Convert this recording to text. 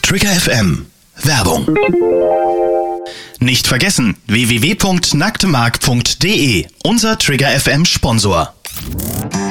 Trigger FM Werbung. Nicht vergessen, www.nacktemark.de, unser Trigger FM Sponsor.